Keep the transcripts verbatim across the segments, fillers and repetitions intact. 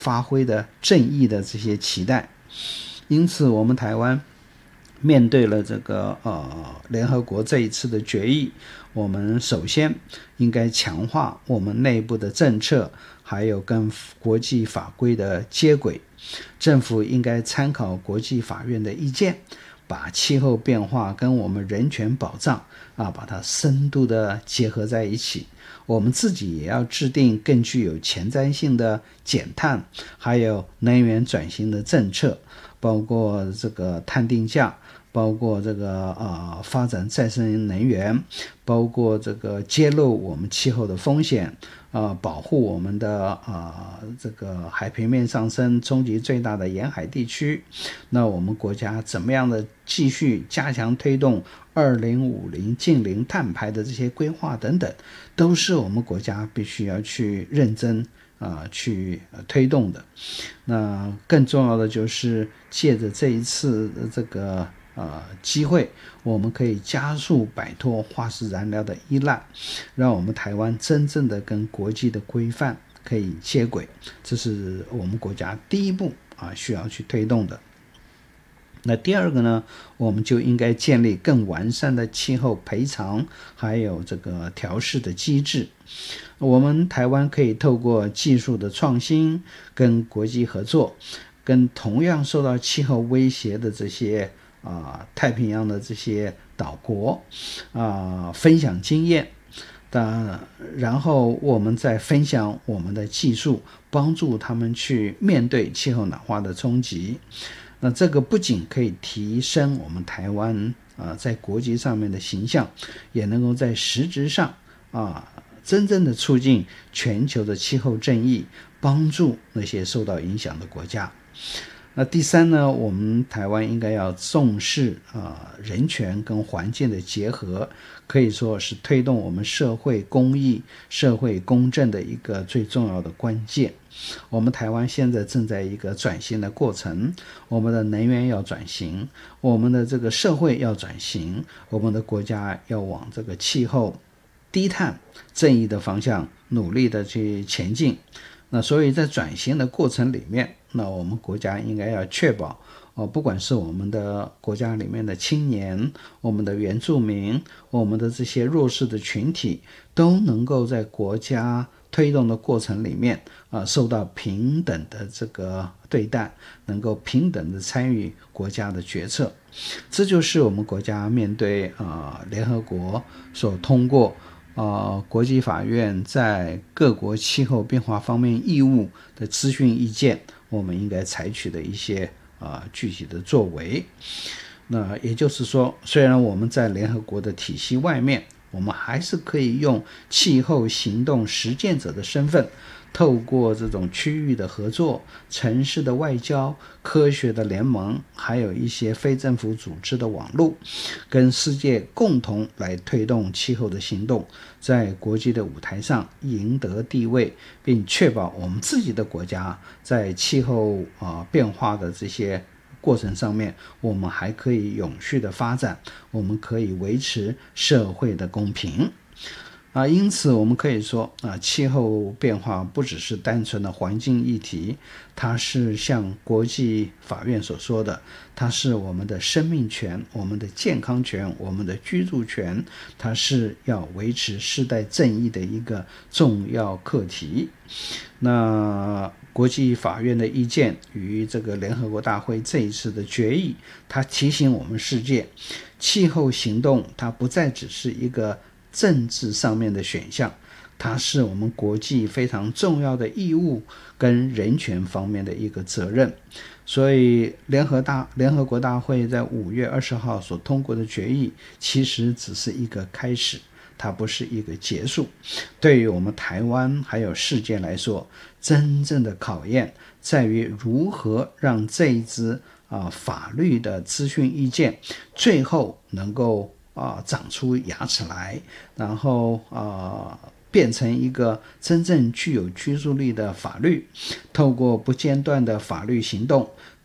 发挥的正义的这些期待。因此我们台湾面对了这个呃联合国这一次的决议，我们首先应该强化我们内部的政策，还有跟国际法规的接轨。政府应该参考国际法院的意见，把气候变化跟我们人权保障啊，把它深度的结合在一起。我们自己也要制定更具有前瞻性的减碳还有能源转型的政策，包括这个碳定价，包括这个呃发展再生能源，包括这个揭露我们气候的风险，呃保护我们的呃这个海平面上升冲击最大的沿海地区。那我们国家怎么样的继续加强推动二零五零净零碳排的这些规划等等，都是我们国家必须要去认真啊、呃、去、呃、推动的。那更重要的就是借着这一次的这个呃机会，我们可以加速摆脱化石燃料的依赖，让我们台湾真正的跟国际的规范可以接轨，这是我们国家第一步啊需要去推动的。那第二个呢，我们就应该建立更完善的气候赔偿还有这个调试的机制。我们台湾可以透过技术的创新跟国际合作，跟同样受到气候威胁的这些啊、呃、太平洋的这些岛国啊、呃、分享经验，然后我们再分享我们的技术，帮助他们去面对气候暖化的冲击。那这个不仅可以提升我们台湾啊、呃、在国际上面的形象，也能够在实质上啊真正的促进全球的气候正义，帮助那些受到影响的国家。那第三呢，我们台湾应该要重视啊、呃、人权跟环境的结合，可以说是推动我们社会公益、社会公正的一个最重要的关键。我们台湾现在正在一个转型的过程，我们的能源要转型，我们的这个社会要转型，我们的国家要往这个气候低碳正义的方向努力的去前进。那所以在转型的过程里面，那我们国家应该要确保哦，不管是我们的国家里面的青年，我们的原住民，我们的这些弱势的群体，都能够在国家推动的过程里面啊、呃，受到平等的这个对待，能够平等的参与国家的决策。这就是我们国家面对啊、呃、联合国所通过呃，国际法院在各国气候变化方面义务的咨询意见，我们应该采取的一些呃具体的作为。那也就是说，虽然我们在联合国的体系外面，我们还是可以用气候行动实践者的身份，透过这种区域的合作、城市的外交、科学的联盟，还有一些非政府组织的网络，跟世界共同来推动气候的行动，在国际的舞台上赢得地位，并确保我们自己的国家在气候、呃、变化的这些过程上面，我们还可以永续的发展，我们可以维持社会的公平啊，因此我们可以说啊，气候变化不只是单纯的环境议题，它是像国际法院所说的，它是我们的生命权、我们的健康权、我们的居住权，它是要维持世代正义的一个重要课题。那国际法院的意见与这个联合国大会这一次的决议，它提醒我们世界，气候行动它不再只是一个政治上面的选项，它是我们国际非常重要的义务跟人权方面的一个责任。所以联合大联合国大会在五月二十号所通过的决议，其实只是一个开始，它不是一个结束。对于我们台湾还有世界来说，真正的考验在于如何让这一支啊、呃、法律的咨询意见最后能够啊、呃、长出牙齿来，然后啊、呃、变成一个真正具有拘束力的法律，透过不间断的法律行动，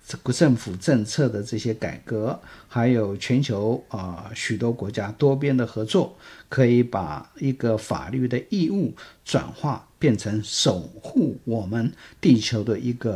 政府政策的这些改革，还有全球啊、呃、许多国家多边的合作，可以把一个法律的义务转化变成守护我们地球的一个